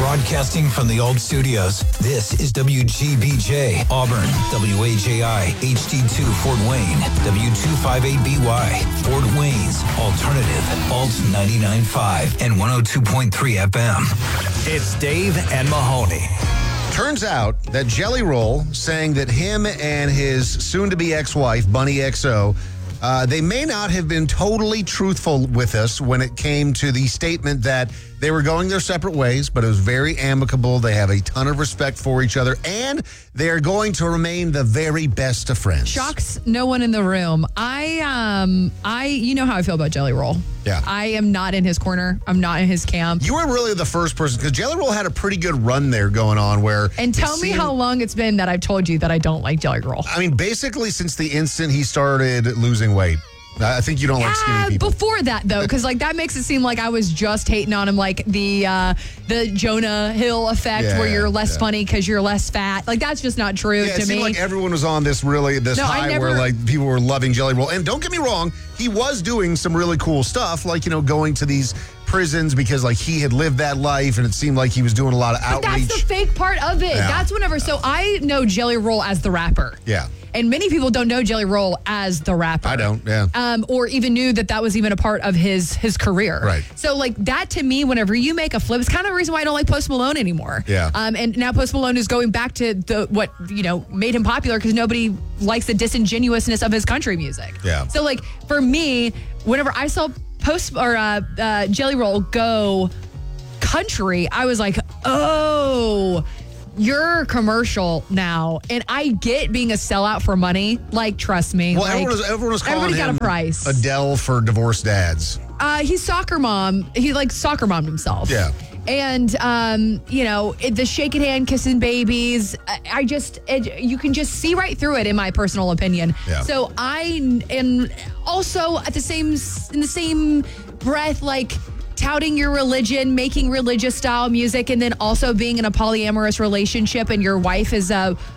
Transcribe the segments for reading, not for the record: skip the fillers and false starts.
Broadcasting from the old studios, this is WGBJ, Auburn, WAJI, HD2, Fort Wayne, W258BY, Fort Wayne's Alternative, Alt 99.5 and 102.3 FM. It's Dave and Mahoney. Turns out that Jelly Roll saying that him and his soon-to-be ex-wife, Bunny XO, they may not have been totally truthful with us when it came to the statement that they were going their separate ways, but it was very amicable. They have a ton of respect for each other, and they are going to remain the very best of friends. Shocks no one in the room. You know how I feel about Jelly Roll. Yeah. I am not in his corner. I'm not in his camp. You were really the first person, because Jelly Roll had a pretty good run there going on where... And tell me how long it's been that I've told you that I don't like Jelly Roll. I mean, basically since the instant he started losing weight. I think you don't like skinny people. Before that, though, because that makes it seem like I was just hating on him, like the Jonah Hill effect, where you're less funny because you're less fat. Like, that's just not true to me. It seemed like everyone was on this high where like people were loving Jelly Roll. And don't get me wrong, he was doing some really cool stuff, like, going to these prisons because like he had lived that life and it seemed like he was doing a lot of outreach. That's the fake part of it. Yeah. That's whenever. So I know Jelly Roll as the rapper. Yeah. And many people don't know Jelly Roll as the rapper. I don't, yeah. Or even knew that was even a part of his career. Right. So, like, that to me, whenever you make a flip, it's kind of the reason why I don't like Post Malone anymore. Yeah. And now Post Malone is going back to what made him popular because nobody likes the disingenuousness of his country music. Yeah. So, like, for me, whenever I saw Jelly Roll go country, I was like, oh, you're commercial now. And I get being a sellout for money. Like, trust me. Well, like, everyone was calling got him a price. Adele for divorced dads. He's soccer mom. He soccer mommed himself. Yeah. And, the shaking hand, kissing babies, you can just see right through it, in my personal opinion. Yeah. So I am also in the same breath, like, touting your religion, making religious style music, and then also being in a polyamorous relationship, and your wife is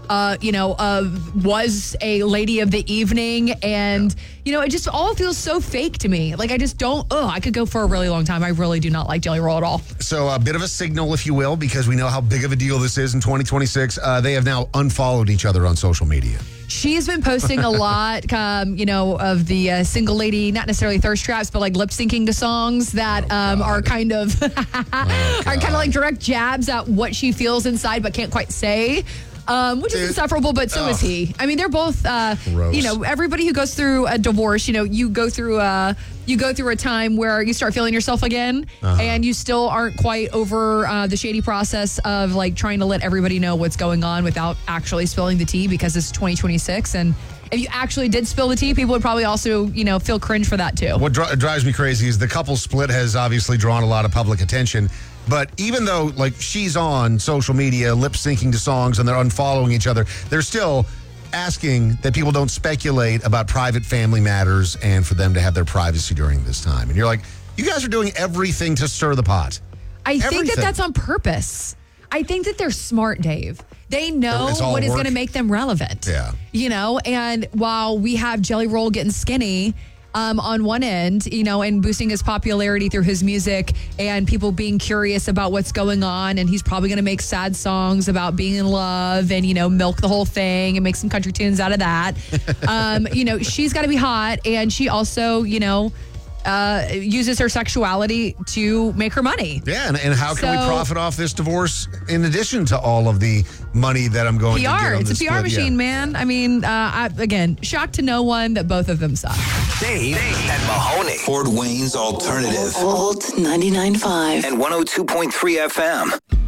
was a lady of the evening, and it just all feels so fake to me. Like, I just don't. I could go for a really long time. I really do not like Jelly Roll at all. So a bit of a signal, if you will, because we know how big of a deal this is in 2026. They have now unfollowed each other on social media. She's been posting a lot, of the single lady, not necessarily thirst traps, but like lip syncing to songs that are kind of like direct jabs at what she feels inside but can't quite say. Which is insufferable, but so is he. I mean, they're both, everybody who goes through a divorce, you go through a time where you start feeling yourself again, and you still aren't quite over the shady process of like trying to let everybody know what's going on without actually spilling the tea, because it's 2026, and if you actually did spill the tea, people would probably also, feel cringe for that too. What drives me crazy is the couple split has obviously drawn a lot of public attention. But even though, like, she's on social media lip syncing to songs and they're unfollowing each other, they're still asking that people don't speculate about private family matters and for them to have their privacy during this time. And you're like, you guys are doing everything to stir the pot. I think that's on purpose. I think that they're smart, Dave. They know what is going to make them relevant. Yeah. And while we have Jelly Roll getting skinny on one end, and boosting his popularity through his music and people being curious about what's going on, and he's probably going to make sad songs about being in love and, milk the whole thing and make some country tunes out of that. She's got to be hot, and she also, uses her sexuality to make her money. Yeah, and how can we profit off this divorce in addition to all of the money that I'm going to get on it's this a PR split? machine, man. I mean, again, shocked to no one that both of them suck. Dave and Mahoney. Fort Wayne's Alternative. Alt 99.5 And 102.3 FM.